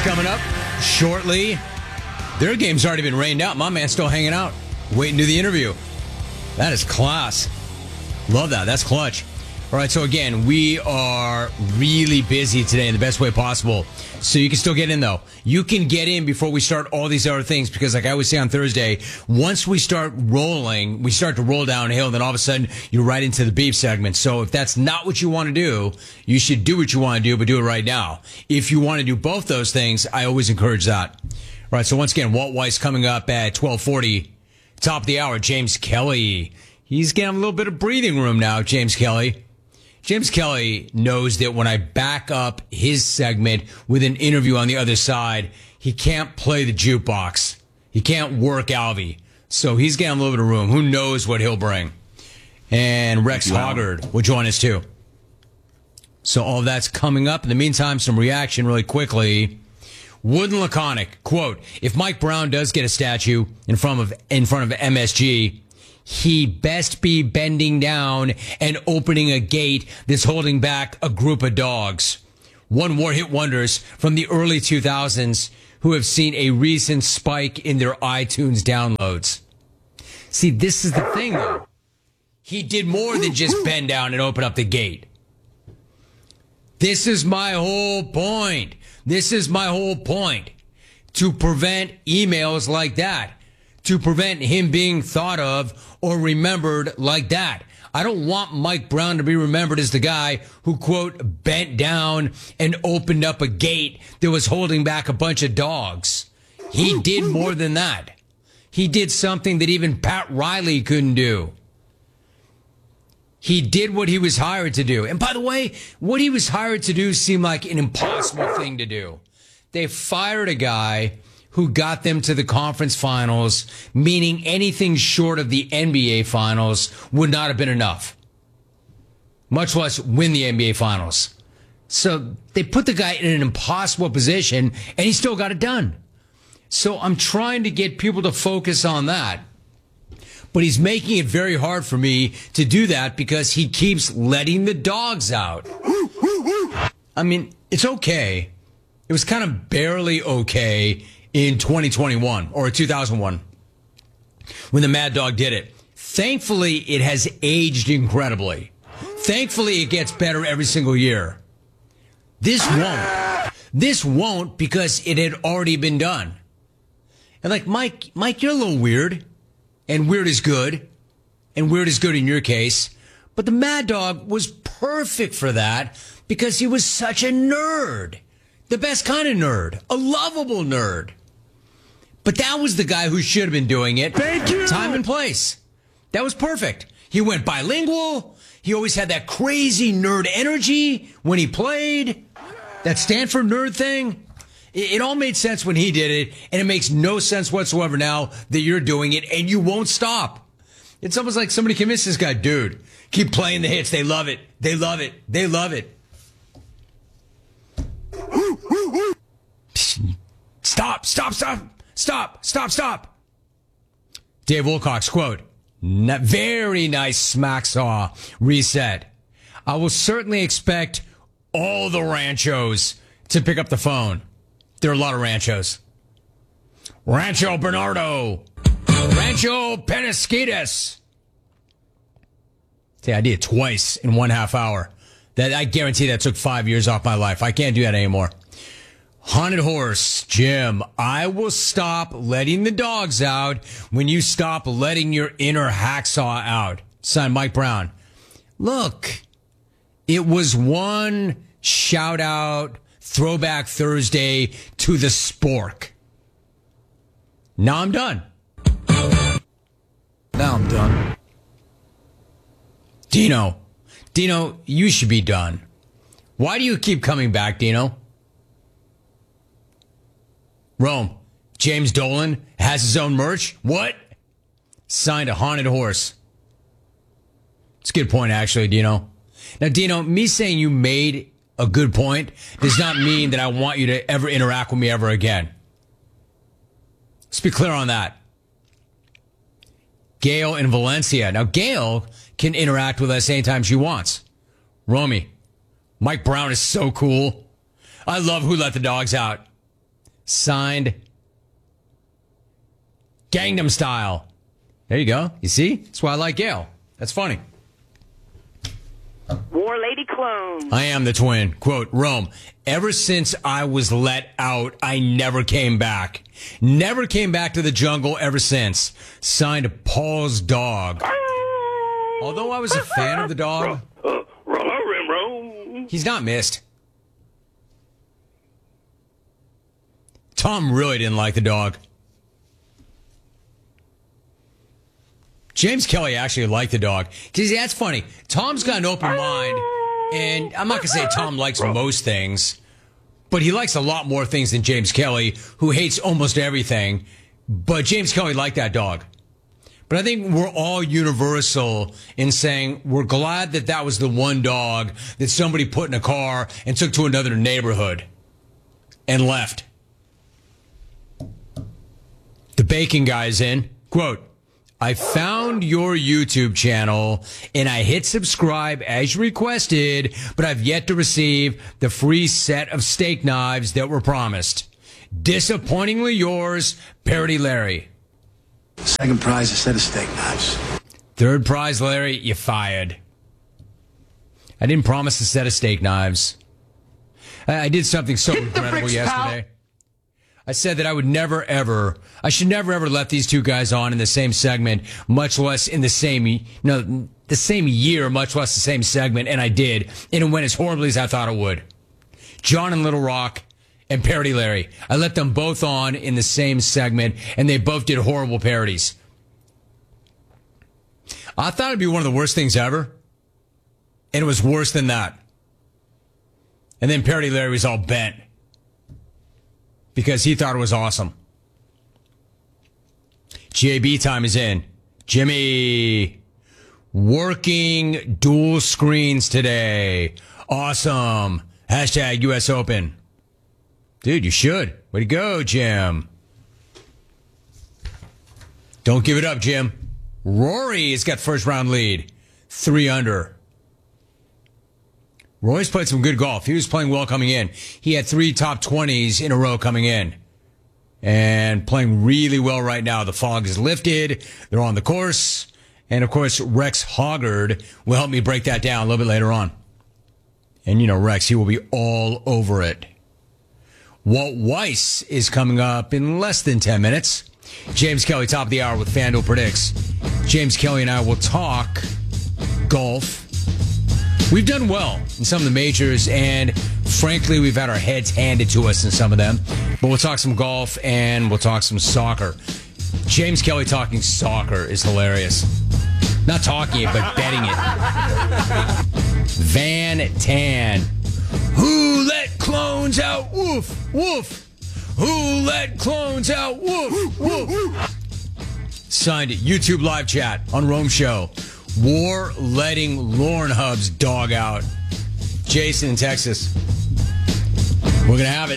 coming up shortly. Their game's already been rained out. My man's still hanging out, waiting to do the interview. That is class. Love that. That's clutch. All right, so again, we are really busy today in the best way possible. So you can still get in, though. You can get in before we start all these other things because, like I always say on Thursday, once we start rolling, we start to roll downhill, and then all of a sudden, you're right into the beef segment. So if that's not what you want to do, you should do what you want to do, but do it right now. If you want to do both those things, I always encourage that. All right, so once again, Walt Weiss coming up at 12:40. Top of the hour, James Kelly. He's getting a little bit of breathing room now, James Kelly. James Kelly knows that when I back up his segment with an interview on the other side, he can't play the jukebox. He can't work Alvy. So he's getting a little bit of room. Who knows what he'll bring? And Rex Hoggard will join us too. So all of that's coming up. In the meantime, some reaction really quickly. Wooden Laconic, quote, if Mike Brown does get a statue in front of MSG, he best be bending down and opening a gate that's holding back a group of dogs. One more hit wonders from the early 2000s who have seen a recent spike in their iTunes downloads. See, this is the thing, though. He did more than just bend down and open up the gate. This is my whole point. This is my whole point. To prevent emails like that. To prevent him being thought of or remembered like that. I don't want Mike Brown to be remembered as the guy who, quote, bent down and opened up a gate that was holding back a bunch of dogs. He did more than that. He did something that even Pat Riley couldn't do. He did what he was hired to do. And by the way, what he was hired to do seemed like an impossible thing to do. They fired a guy who got them to the conference finals, meaning anything short of the NBA finals would not have been enough, much less win the NBA finals. So they put the guy in an impossible position, and he still got it done. So I'm trying to get people to focus on that. But he's making it very hard for me to do that because he keeps letting the dogs out. I mean, it's okay. It was kind of barely okay in 2021 or 2001 when the Mad Dog did it. Thankfully, it has aged incredibly. Thankfully, it gets better every single year. This won't. This won't because it had already been done. And like, Mike, you're a little weird. And weird is good. And weird is good in your case. But the Mad Dog was perfect for that because he was such a nerd. The best kind of nerd. A lovable nerd. But that was the guy who should have been doing it. Thank you. Time and place. That was perfect. He went bilingual. He always had that crazy nerd energy when he played. That Stanford nerd thing. It all made sense when he did it, and it makes no sense whatsoever now that you're doing it, and you won't stop. It's almost like somebody convinced this guy, dude, keep playing the hits. They love it. They love it. They love it. Stop, stop, stop, stop, stop, stop. Dave Wilcox, quote, very nice smack saw reset. I will certainly expect all the ranchos to pick up the phone. There are a lot of ranchos. Rancho Bernardo. Rancho Penasquitas. See, I did it twice in 1/2 hour. That I guarantee that took 5 years off my life. I can't do that anymore. Haunted Horse, Jim, I will stop letting the dogs out when you stop letting your inner hacksaw out. Signed, Mike Brown. Look, it was one shout out Throwback Thursday to the spork. Now I'm done. Now I'm done. Dino, you should be done. Why do you keep coming back, Dino? Rome, James Dolan has his own merch? What? Signed a Haunted Horse. It's a good point, actually, Dino. Now, Dino, me saying you made a good point does not mean that I want you to ever interact with me ever again. Let's be clear on that. Gail in Valencia. Now, Gail can interact with us anytime she wants. Romy, Mike Brown is so cool. I love Who Let the Dogs Out. Signed, Gangnam Style. There you go. You see? That's why I like Gail. That's funny. War Lady Clone. I am the twin. Quote, Rome, ever since I was let out, I never came back. Never came back to the jungle ever since. Signed, Paul's dog. Although I was a fan of the dog, he's not missed. Tom really didn't like the dog. James Kelly actually liked the dog. See, that's funny. Tom's got an open mind, and I'm not going to say Tom likes most things, but he likes a lot more things than James Kelly, who hates almost everything. But James Kelly liked that dog. But I think we're all universal in saying we're glad that that was the one dog that somebody put in a car and took to another neighborhood and left. The bacon guy's in. Quote, I found your YouTube channel and I hit subscribe as requested, but I've yet to receive the free set of steak knives that were promised. Disappointingly yours, Parody Larry. Second prize, a set of steak knives. Third prize, Larry, you fired. I didn't promise a set of steak knives. I did something so incredible yesterday. I said that I would never, ever, I should never, ever let these two guys on in the same segment, much less in the same year, much less the same segment, and I did. And it went as horribly as I thought it would. John and Little Rock and Parody Larry. I let them both on in the same segment, and they both did horrible parodies. I thought it'd be one of the worst things ever, and it was worse than that. And then Parody Larry was all bent because he thought it was awesome. JB time is in. Jimmy, working dual screens today. Awesome. Hashtag US Open. Dude, you should. Way to go, Jim. Don't give it up, Jim. Rory has got first round lead. 3 under. Roy's played some good golf. He was playing well coming in. He had 3 top 20s in a row coming in. And playing really well right now. The fog is lifted. They're on the course. And, of course, Rex Hoggard will help me break that down a little bit later on. And, you know, Rex, he will be all over it. Walt Weiss is coming up in less than 10 minutes. James Kelly, top of the hour with FanDuel Predicts. James Kelly and I will talk golf. We've done well in some of the majors, and frankly, we've had our heads handed to us in some of them. But we'll talk some golf, and we'll talk some soccer. James Kelly talking soccer is hilarious. Not talking it, but betting it. Van Tan. Who let clones out? Woof, woof. Who let clones out? Woof, woof. Signed YouTube live chat on Rome Show. War letting Lauren Hub's dog out. Jason in Texas. We're going to have it.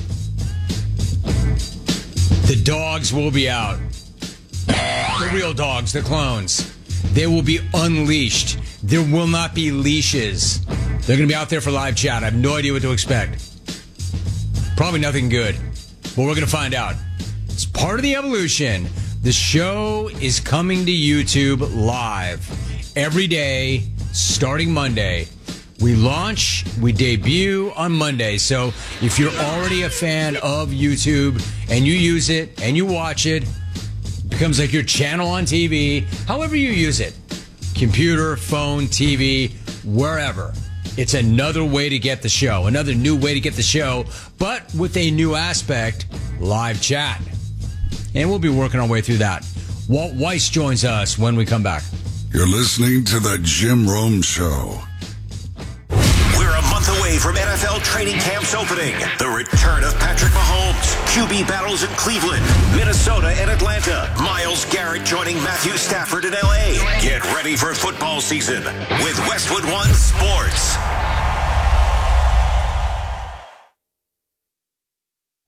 The dogs will be out. The real dogs, the clones. They will be unleashed. There will not be leashes. They're going to be out there for live chat. I have no idea what to expect. Probably nothing good. But we're going to find out. It's part of the evolution. The show is coming to YouTube live every day, starting Monday. We launch, we debut on Monday. So if you're already a fan of YouTube and you use it and you watch it, it becomes like your channel on TV, however you use it. Computer, phone, TV, wherever. It's another way to get the show, another new way to get the show, but with a new aspect, live chat. And we'll be working our way through that. Walt Weiss joins us when we come back. You're listening to the Jim Rome Show. We're a month away from NFL training camps opening. The return of Patrick Mahomes. QB battles in Cleveland, Minnesota, and Atlanta. Myles Garrett joining Matthew Stafford in L.A. Get ready for football season with Westwood One Sports.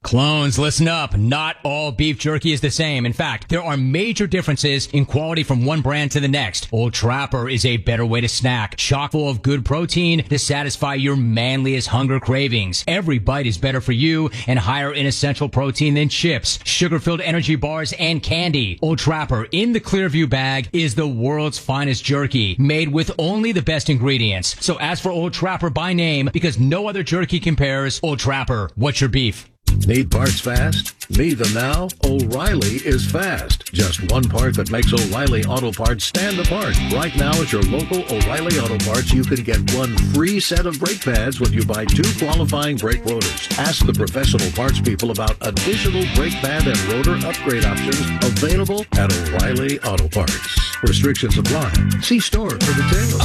Clones, listen up. Not all beef jerky is the same. In fact, there are major differences in quality from one brand to the next. Old Trapper is a better way to snack, chock full of good protein to satisfy your manliest hunger cravings. Every bite is better for you and higher in essential protein than chips, sugar-filled energy bars, and candy. Old Trapper in the Clearview bag is the world's finest jerky, made with only the best ingredients. So ask for Old Trapper by name because no other jerky compares. Old Trapper, what's your beef? Need parts fast? Need them now? O'Reilly is fast. Just one part that makes O'Reilly Auto Parts stand apart. Right now at your local O'Reilly Auto Parts, you can get one free set of brake pads when you buy 2 qualifying brake rotors. Ask the professional parts people about additional brake pad and rotor upgrade options available at O'Reilly Auto Parts. Restrictions apply. See store for details.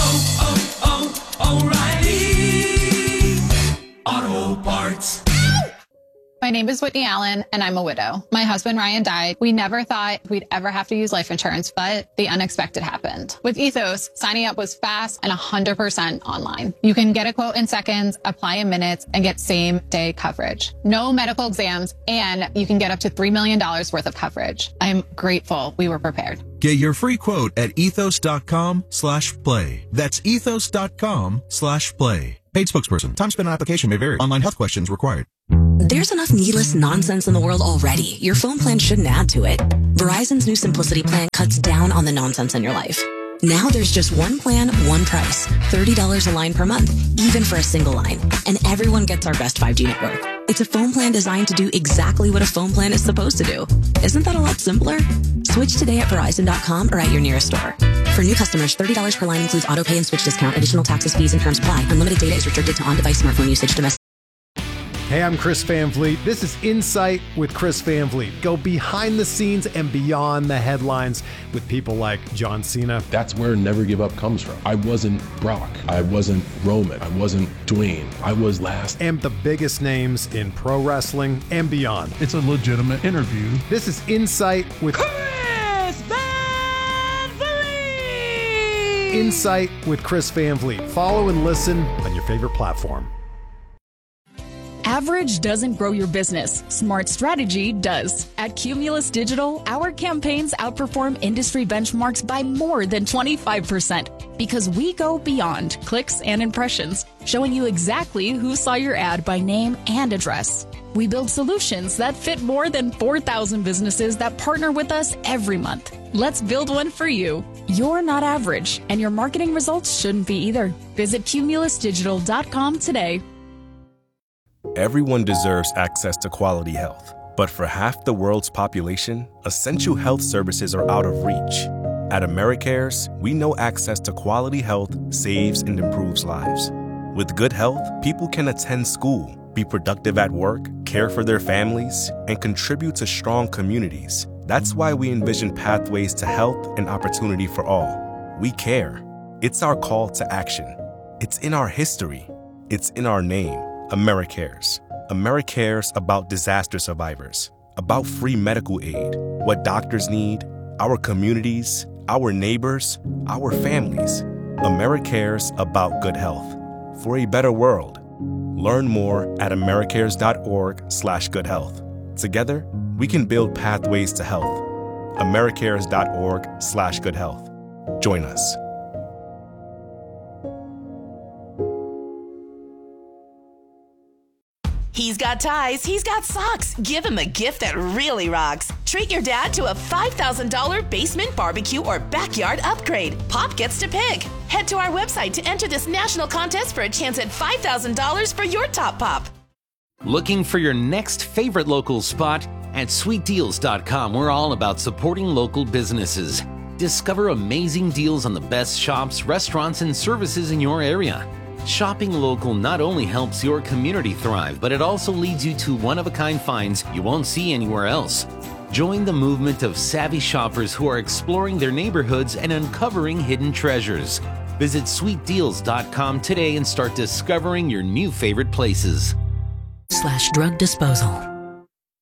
O'Reilly Auto Parts. My name is Whitney Allen, and I'm a widow. My husband, Ryan, died. We never thought we'd ever have to use life insurance, but the unexpected happened. With Ethos, signing up was fast and 100% online. You can get a quote in seconds, apply in minutes, and get same-day coverage. No medical exams, and you can get up to $3 million worth of coverage. I'm grateful we were prepared. Get your free quote at ethos.com/play. That's ethos.com/play. Paid spokesperson. Time spent on application may vary. Online health questions required. There's enough needless nonsense in the world already. Your phone plan shouldn't add to it. Verizon's new Simplicity plan cuts down on the nonsense in your life. Now there's just one plan, one price. $30 a line per month, even for a single line. And everyone gets our best 5G network. It's a phone plan designed to do exactly what a phone plan is supposed to do. Isn't that a lot simpler? Switch today at Verizon.com or at your nearest store. For new customers, $30 per line includes auto pay and switch discount. Additional taxes, fees, and terms apply. Unlimited data is restricted to on-device smartphone usage. Domestic. Hey, I'm Chris Van Vliet. This is Insight with Chris Van Vliet. Go behind the scenes and beyond the headlines with people like John Cena. That's where Never Give Up comes from. I wasn't Brock. I wasn't Roman. I wasn't Dwayne. I was last. And the biggest names in pro wrestling and beyond. It's a legitimate interview. This is Insight with Chris Van Vliet. Insight with Chris Van Vliet. Follow and listen on your favorite platform. Average doesn't grow your business. Smart strategy does. At Cumulus Digital, our campaigns outperform industry benchmarks by more than 25% because we go beyond clicks and impressions, showing you exactly who saw your ad by name and address. We build solutions that fit more than 4,000 businesses that partner with us every month. Let's build one for you. You're not average, and your marketing results shouldn't be either. Visit cumulusdigital.com today. Everyone deserves access to quality health, but for half the world's population, essential health services are out of reach. At AmeriCares, we know access to quality health saves and improves lives. With good health, people can attend school, be productive at work, care for their families, and contribute to strong communities. That's why we envision pathways to health and opportunity for all. We care. It's our call to action. It's in our history. It's in our name. AmeriCares. AmeriCares about disaster survivors, about free medical aid, what doctors need, our communities, our neighbors, our families. AmeriCares about good health. For a better world. Learn more at americares.org/goodhealth. Together, we can build pathways to health. americares.org/goodhealth. Join us. He's got ties, he's got socks. Give him a gift that really rocks. Treat your dad to a $5,000 basement barbecue or backyard upgrade. Pop gets to pick. Head to our website to enter this national contest for a chance at $5,000 for your top pop. Looking for your next favorite local spot? At sweetdeals.com, we're all about supporting local businesses. Discover amazing deals on the best shops, restaurants, and services in your area. Shopping local not only helps your community thrive, but it also leads you to one-of-a-kind finds you won't see anywhere else. Join the movement of savvy shoppers who are exploring their neighborhoods and uncovering hidden treasures. Visit sweetdeals.com today and start discovering your new favorite places. /drug disposal.